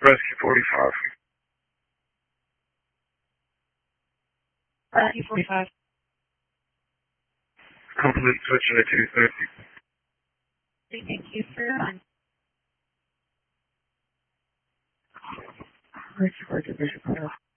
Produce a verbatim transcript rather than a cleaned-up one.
Rescue forty-five. Rescue forty-five. Complete switching to two thirty. Thank you for your time. Rescue forty-five.